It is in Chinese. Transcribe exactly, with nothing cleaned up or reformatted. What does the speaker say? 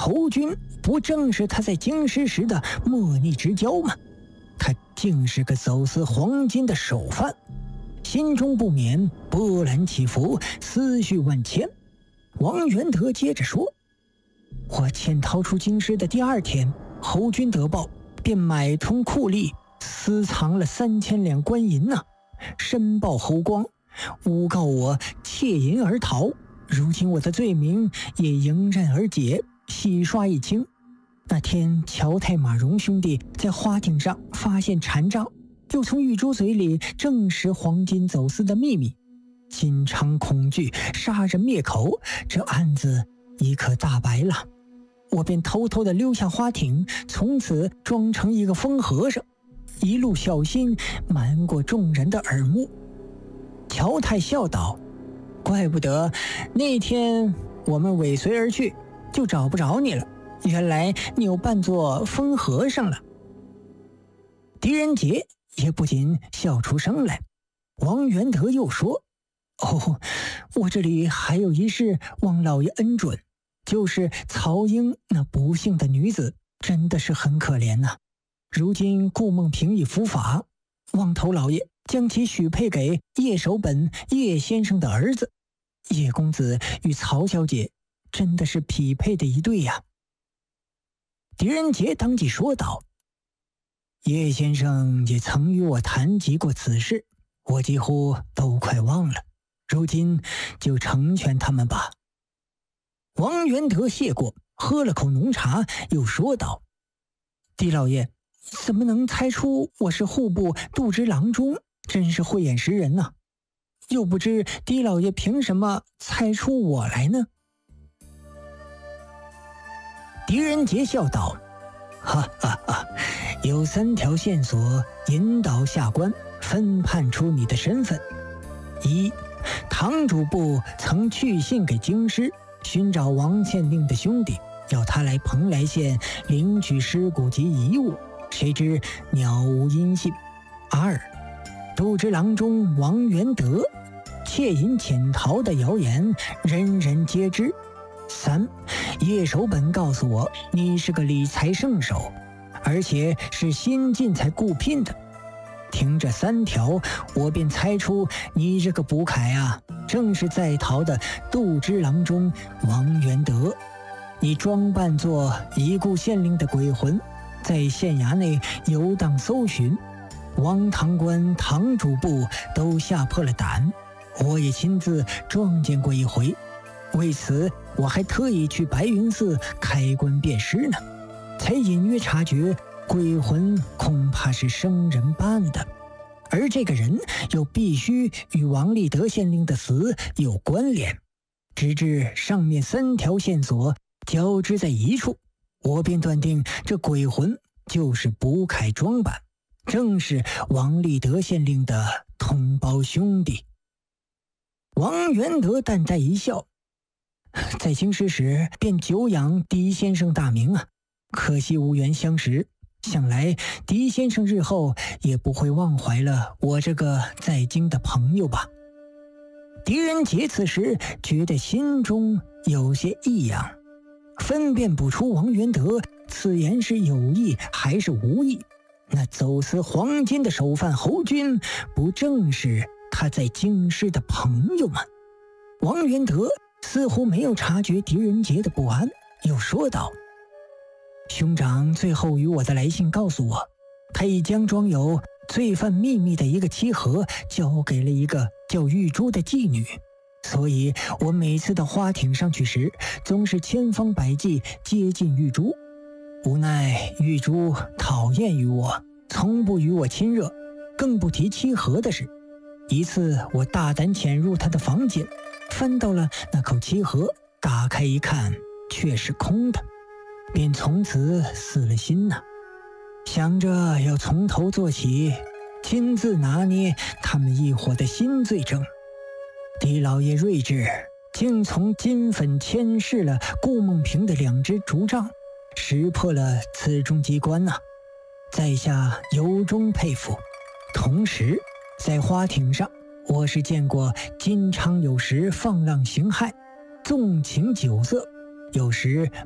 侯君不正是他在京师时的莫逆之交吗？他竟是个走私黄金的首犯，心中不免波澜起伏，思绪万千。王元德接着说：我潜逃出京师的第二天，侯君得报，便买通酷吏，私藏了三千两官银呐、啊，申报侯光，诬告我窃银而逃。如今我的罪名也迎刃而解，洗刷一清。那天乔太马荣兄弟在花艇上发现禅杖，又从玉珠嘴里证实黄金走私的秘密，心肠恐惧，杀人灭口，这案子已可大白了。我便偷偷地溜下花艇，从此装成一个疯和尚，一路小心瞒过众人的耳目。乔太笑道：怪不得那天我们尾随而去，就找不着你了，原来你又扮作疯和尚了。狄仁杰也不禁笑出声来。王元德又说：哦，我这里还有一事望老爷恩准，就是曹英那不幸的女子，真的是很可怜呐、啊。如今顾梦平已伏法，望头老爷将其许配给叶守本叶先生的儿子。叶公子与曹小姐真的是匹配的一对呀、啊。狄仁杰当即说道：叶先生也曾与我谈及过此事，我几乎都快忘了，如今就成全他们吧。王元德谢过，喝了口浓茶，又说道：狄老爷怎么能猜出我是户部度支郎中，真是慧眼识人呐、啊！又不知狄老爷凭什么猜出我来呢？狄仁杰笑道：哈哈哈，有三条线索引导下官分判出你的身份。一，堂主部曾去信给京师，寻找王县令的兄弟，要他来蓬莱县领取尸骨及遗物，谁知鸟无音信。二，度支郎中王元德窃银潜逃的谣言人人皆知。三，叶守本告诉我你是个理财圣手，而且是新进才雇聘的。听这三条，我便猜出你这个捕凯啊，正是在逃的度支郎中王元德。你装扮作已故县令的鬼魂，在县衙内游荡搜寻，王堂官、堂主部都吓破了胆，我也亲自撞见过一回。为此我还特意去白云寺开棺辨尸呢，才隐约察觉鬼魂恐怕是生人扮的，而这个人又必须与王立德县令的死有关联。直至上面三条线索交织在一处，我便断定这鬼魂就是卜凯装扮，正是王立德县令的同胞兄弟。王元德淡淡一笑：在京师时便久仰狄先生大名啊，可惜无缘相识，想来狄先生日后也不会忘怀了我这个在京的朋友吧。狄仁杰此时觉得心中有些异样，分辨不出王元德此言是有意还是无意。那走私黄金的首犯侯军，不正是他在京师的朋友吗？王元德似乎没有察觉狄仁杰的不安，又说道：兄长最后与我的来信告诉我，他已将装有罪犯秘密的一个漆盒交给了一个叫玉珠的妓女，所以我每次到花艇上去时，总是千方百计接近玉珠。无奈玉珠讨厌于我，从不与我亲热，更不提漆盒的事。一次我大胆潜入他的房间，翻到了那口漆盒，打开一看却是空的，便从此死了心呐。想着要从头做起，亲自拿捏他们一伙的新罪证。狄老爷睿智，竟从金粉牵制了顾梦平的两只竹杖，识破了此中机关呐、啊，在下由衷佩服。同时在花艇上，我是见过金昌有时放浪形骸，纵情酒色，有时